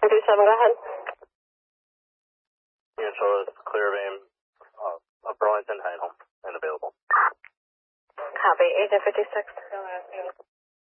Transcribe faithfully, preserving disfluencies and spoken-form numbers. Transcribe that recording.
fifty-seven, go ahead. Yeah, so it's clear of aim, uh, of Burlington, High home, and available. Copy, Agent fifty-six.